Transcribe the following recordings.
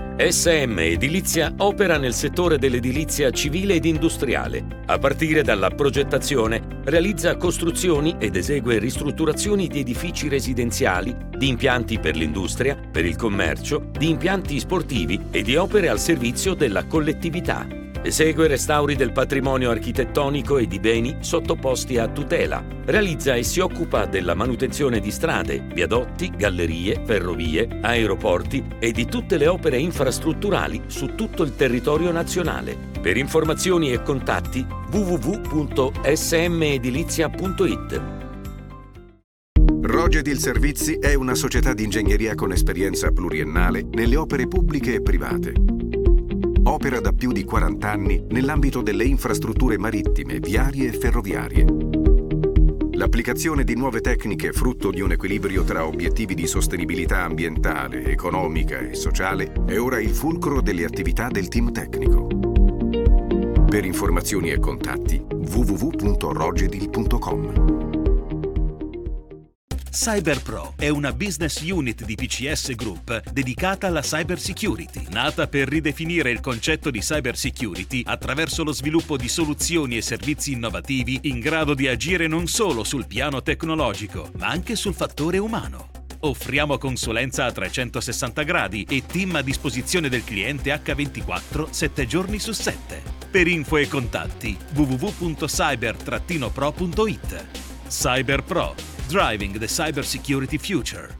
SM Edilizia opera nel settore dell'edilizia civile ed industriale. A partire dalla progettazione, realizza costruzioni ed esegue ristrutturazioni di edifici residenziali, di impianti per l'industria, per il commercio, di impianti sportivi e di opere al servizio della collettività. Esegue restauri del patrimonio architettonico e di beni sottoposti a tutela. Realizza e si occupa della manutenzione di strade, viadotti, gallerie, ferrovie, aeroporti e di tutte le opere infrastrutturali su tutto il territorio nazionale. Per informazioni e contatti www.smedilizia.it. Rogedil Servizi è una società di ingegneria con esperienza pluriennale nelle opere pubbliche e private. Opera da più di 40 anni nell'ambito delle infrastrutture marittime, viarie e ferroviarie. L'applicazione di nuove tecniche frutto di un equilibrio tra obiettivi di sostenibilità ambientale, economica e sociale è ora il fulcro delle attività del team tecnico. Per informazioni e contatti www.rogedil.com. CyberPro è una business unit di PCS Group dedicata alla cyber security, nata per ridefinire il concetto di cyber security attraverso lo sviluppo di soluzioni e servizi innovativi in grado di agire non solo sul piano tecnologico, ma anche sul fattore umano. Offriamo consulenza a 360 gradi e team a disposizione del cliente H24 7 giorni su 7. Per info e contatti www.cyber-pro.it. CyberPro. Driving the Cyber Security Future.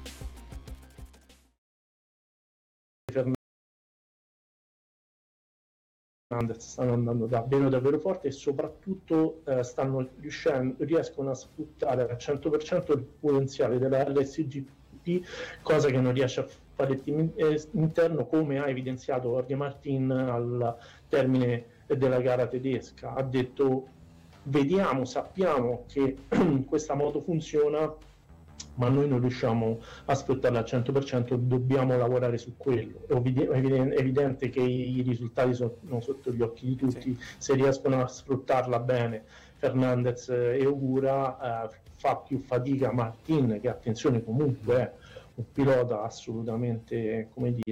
Stanno andando davvero forte e soprattutto riescono a sfruttare al 100% il potenziale della LSGP, cosa che non riesce a fare il team interno, come ha evidenziato Jorge Martin al termine della gara tedesca. Ha detto: sappiamo che questa moto funziona, ma noi non riusciamo a sfruttarla al 100%, dobbiamo lavorare su quello. È evidente che i risultati sono sotto gli occhi di tutti, sì. Se riescono a sfruttarla bene Fernandez e Ogura, fa più fatica Martin, che attenzione comunque è un pilota assolutamente,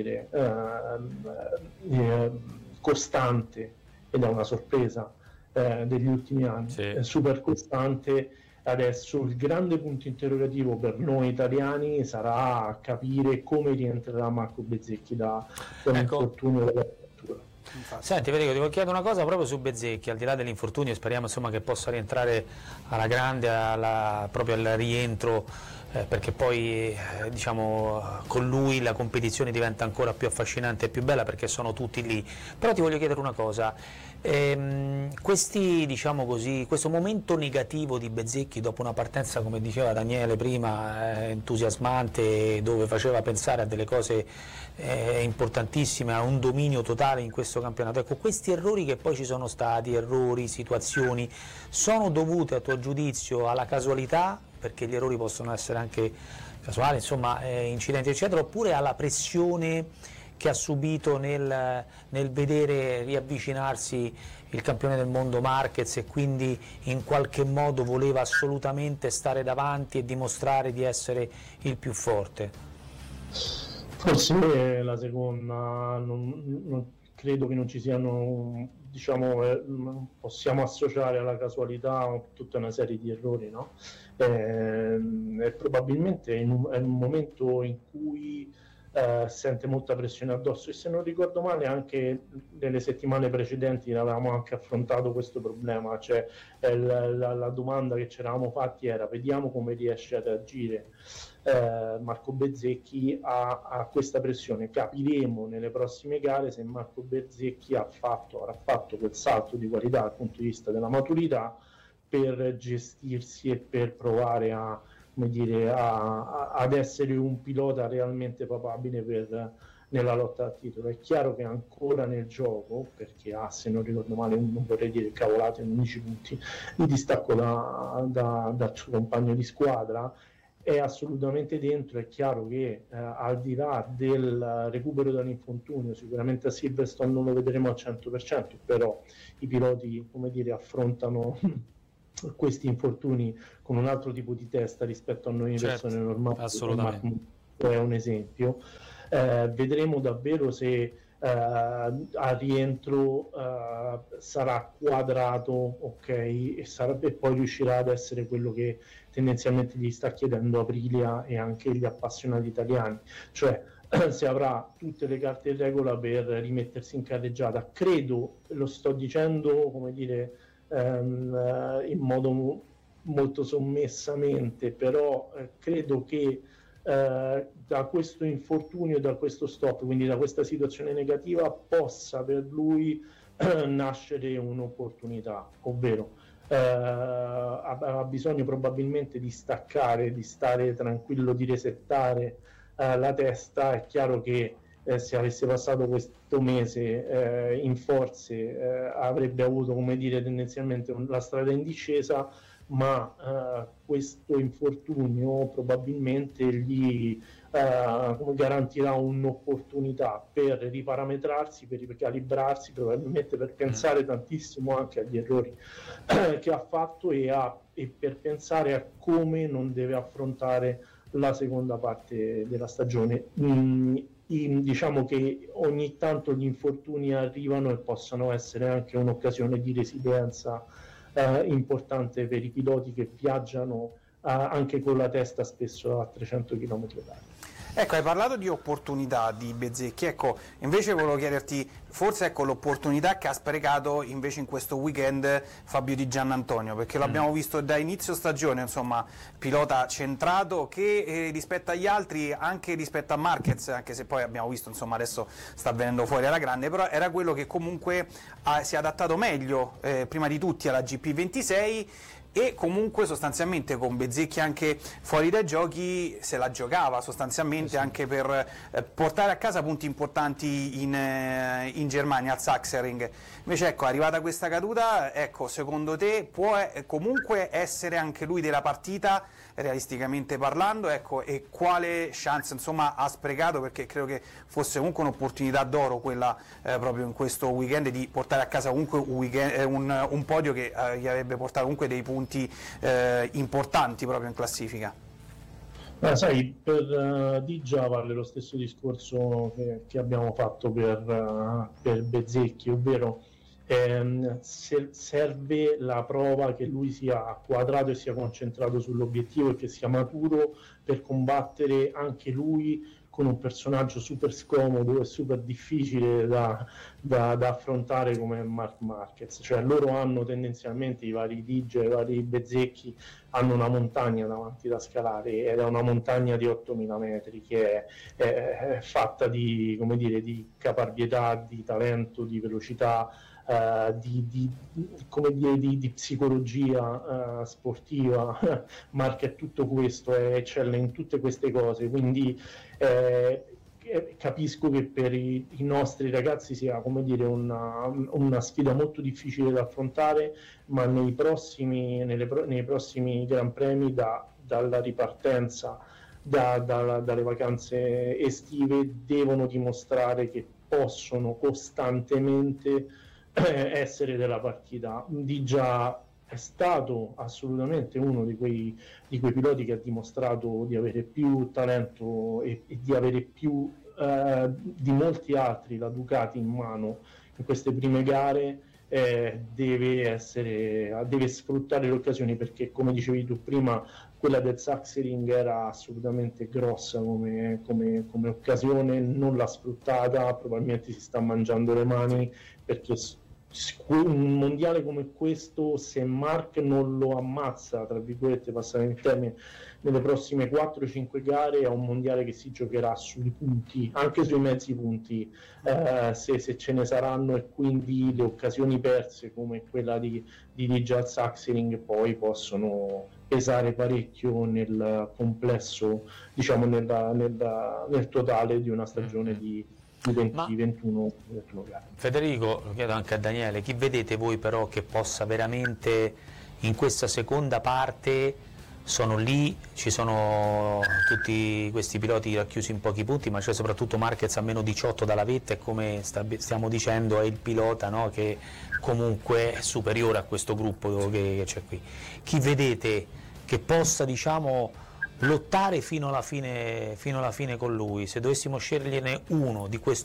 costante, ed è una sorpresa degli ultimi anni, sì. È super costante. Adesso il grande punto interrogativo per noi italiani sarà capire come rientrerà Marco Bezzecchi da l'infortunio della fattura. Senti Federico, ti voglio chiedere una cosa proprio su Bezzecchi, al di là dell'infortunio, speriamo insomma che possa rientrare alla grande, proprio al rientro, perché poi con lui la competizione diventa ancora più affascinante e più bella, perché sono tutti lì. Però ti voglio chiedere una cosa, questo momento negativo di Bezzecchi dopo una partenza, come diceva Daniele prima, entusiasmante, dove faceva pensare a delle cose importantissime, a un dominio totale in questo campionato, ecco, questi errori che poi ci sono stati, situazioni, sono dovute a tuo giudizio alla casualità, perché gli errori possono essere anche casuali, insomma, incidenti eccetera, oppure alla pressione che ha subito nel vedere riavvicinarsi il campione del mondo Marquez, e quindi in qualche modo voleva assolutamente stare davanti e dimostrare di essere il più forte? Forse la seconda, non credo che non ci siano, possiamo associare alla casualità tutta una serie di errori, no? Probabilmente è un momento in cui sente molta pressione addosso, e se non ricordo male anche nelle settimane precedenti avevamo anche affrontato questo problema, cioè la domanda che ci eravamo fatti era: vediamo come riesce ad agire Marco Bezzecchi a questa pressione, capiremo nelle prossime gare se Marco Bezzecchi avrà fatto quel salto di qualità dal punto di vista della maturità per gestirsi e per provare ad essere un pilota realmente papabile nella lotta al titolo. È chiaro che ancora nel gioco, perché se non ricordo male, non vorrei dire cavolate, 11 punti di distacco dal suo compagno di squadra, è assolutamente dentro. È chiaro che al di là del recupero dall'infortunio, sicuramente a Silverstone non lo vedremo al 100%, però i piloti, affrontano questi infortuni con un altro tipo di testa rispetto a noi persone normali. Assolutamente. È un esempio. Vedremo davvero se al rientro sarà quadrato, ok, e poi riuscirà ad essere quello che tendenzialmente gli sta chiedendo Aprilia e anche gli appassionati italiani, cioè se avrà tutte le carte in regola per rimettersi in carreggiata. Credo, lo sto dicendo come dire in modo molto sommessamente, però credo che da questo infortunio, da questo stop, quindi da questa situazione negativa, possa per lui nascere un'opportunità, ovvero ha bisogno probabilmente di staccare, di stare tranquillo, di resettare la testa. È chiaro che se avesse passato questo mese in forze avrebbe avuto, come dire, tendenzialmente la strada in discesa, ma questo infortunio probabilmente gli garantirà un'opportunità per riparametrarsi, per ricalibrarsi, probabilmente per pensare tantissimo anche agli errori che ha fatto e per pensare a come non deve affrontare la seconda parte della stagione. Diciamo che ogni tanto gli infortuni arrivano e possono essere anche un'occasione di resilienza importante per i piloti che viaggiano anche con la testa spesso a 300 km/h. Ecco, hai parlato di opportunità di Bezzecchi, ecco, invece volevo chiederti, forse ecco l'opportunità che ha sprecato invece in questo weekend Fabio Di Giannantonio, perché l'abbiamo visto da inizio stagione, insomma, pilota centrato che rispetto agli altri, anche rispetto a Marquez, anche se poi abbiamo visto, insomma, adesso sta venendo fuori alla grande, però era quello che comunque si è adattato meglio, prima di tutti alla GP26, e comunque sostanzialmente con Bezzecchi anche fuori dai giochi se la giocava sostanzialmente anche per portare a casa punti importanti in Germania al Sachsenring. Invece ecco, arrivata questa caduta, ecco, secondo te può comunque essere anche lui della partita realisticamente parlando, ecco, e quale chance insomma ha sprecato, perché credo che fosse comunque un'opportunità d'oro quella proprio in questo weekend di portare a casa comunque un podio che gli avrebbe portato comunque dei punti importanti proprio in classifica. Sai, per Digia vale lo stesso discorso che abbiamo fatto per Bezzecchi, ovvero serve la prova che lui sia quadrato e sia concentrato sull'obiettivo e che sia maturo per combattere anche lui con un personaggio super scomodo e super difficile da affrontare come Marc Marquez. Cioè loro hanno tendenzialmente, i vari Digia, i vari Bezzecchi, hanno una montagna davanti da scalare, ed è una montagna di 8000 metri che è fatta di, come dire, di caparbietà, di talento, di velocità, di psicologia sportiva. Mark è tutto questo, eccelle in tutte queste cose, quindi capisco che per i nostri ragazzi sia, come dire, una sfida molto difficile da affrontare, ma nei prossimi Gran Premi, dalla ripartenza, dalle vacanze estive, devono dimostrare che possono costantemente essere della partita. Digia è stato assolutamente uno di quei piloti che ha dimostrato di avere più talento e di avere più di molti altri la Ducati in mano in queste prime gare. Deve sfruttare le occasioni, perché come dicevi tu prima, quella del Sachsenring era assolutamente grossa come occasione, non l'ha sfruttata, probabilmente si sta mangiando le mani, perché un mondiale come questo, se Mark non lo ammazza, tra virgolette, passare il termine, nelle prossime 4-5 gare, è un mondiale che si giocherà sui punti, anche sui mezzi punti, se ce ne saranno, e quindi le occasioni perse come quella di Digia al Sachsenring poi possono pesare parecchio nel complesso, diciamo nel totale di una stagione di 21 gare. Federico, lo chiedo anche a Daniele, chi vedete voi però che possa veramente in questa seconda parte, sono lì, ci sono tutti questi piloti racchiusi in pochi punti, ma c'è soprattutto Marquez a meno 18 dalla vetta, e come stiamo dicendo è il pilota, no, che comunque è superiore a questo gruppo che c'è qui. Chi vedete che possa, diciamo, lottare fino alla fine con lui? Se dovessimo sceglierne uno di questo